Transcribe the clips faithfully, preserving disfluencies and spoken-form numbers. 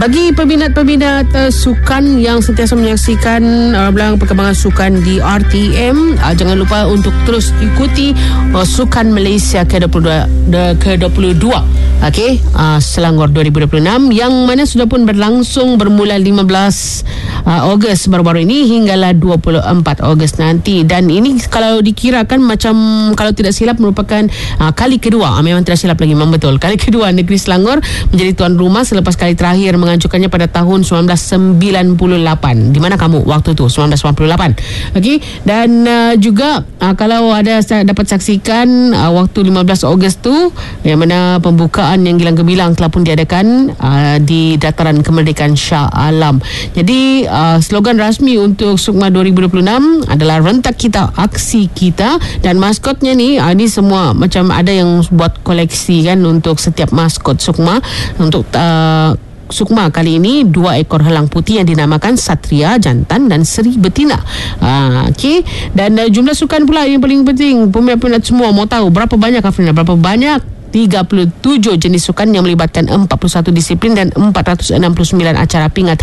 bagi peminat-peminat uh, sukan yang sentiasa menyaksikan uh, belang perkembangan sukan di R T M, uh, jangan lupa untuk terus ikuti uh, Sukan Malaysia ke dua puluh dua, ke dua puluh dua. Okey, uh, Selangor dua ribu dua puluh enam yang mana sudah pun berlangsung bermula lima belas uh, Ogos baru-baru ini hinggalah dua puluh empat Ogos nanti. Dan ini kalau dikirakan macam kalau tidak silap merupakan uh, kali kedua, uh, memang tidak silap lagi, memang betul, kali kedua negeri Selangor menjadi tuan rumah selepas kali terakhir mengajukannya pada tahun sembilan belas sembilan puluh lapan. Di mana kamu waktu tu? sembilan belas sembilan puluh lapan. Okey, dan uh, juga uh, kalau ada dapat saksikan uh, waktu lima belas Ogos tu yang mana pembukaan yang gilang gemilang telah pun diadakan uh, di Dataran Kemerdekaan Shah Alam. Jadi uh, slogan rasmi untuk SUKMA dua ribu dua puluh enam adalah rentak kita, aksi kita, dan maskotnya ni uh, ni semua macam ada yang buat koleksi kan untuk setiap maskot SUKMA. Untuk uh, SUKMA kali ini dua ekor helang putih yang dinamakan Satria Jantan dan Seri Betina. Uh, Okey, dan uh, jumlah sukan pula yang paling penting. Peminat-peminat semua mau tahu berapa banyak, Afrina, berapa banyak? tiga puluh tujuh jenis sukan yang melibatkan empat puluh satu disiplin dan empat ratus enam puluh sembilan acara pingat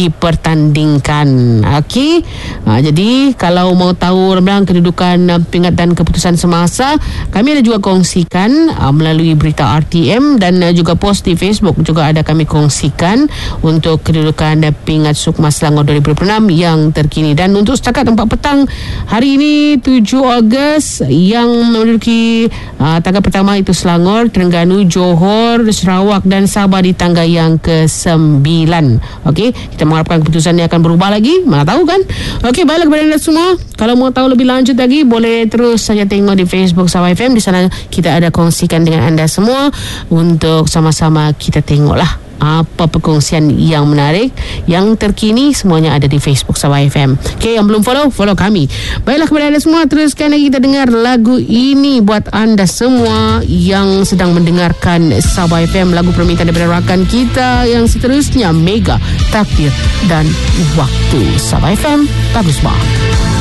dipertandingkan. Okey, ha, jadi kalau mau tahu rembang kedudukan pingat dan keputusan semasa, kami ada juga kongsikan uh, melalui berita R T M dan uh, juga post di Facebook juga ada kami kongsikan untuk kedudukan pingat SUKMA Selangor dua ribu dua puluh enam yang terkini. Dan untuk setakat empat petang hari ini tujuh Ogos yang menduduki uh, tangga pertama itu Selangor, Terengganu, Johor, Sarawak dan Sabah di tangga yang kesembilan. Okey, kita mengharapkan keputusannya akan berubah lagi, mana tahu kan. Okey, baiklah kepada anda semua, kalau mau tahu lebih lanjut lagi boleh terus saja tengok di Facebook Sabah F M. Di sana kita ada kongsikan dengan anda semua untuk sama-sama kita tengoklah apa perkongsian yang menarik, yang terkini, semuanya ada di Facebook Sabah F M. Okey, yang belum follow, follow kami. Baiklah kepada anda semua, teruskan lagi kita dengar lagu ini buat anda semua yang sedang mendengarkan Sabah F M. Lagu permintaan daripada rakan kita yang seterusnya, Mega, Takdir dan Waktu. Sabah F M, bagus banget.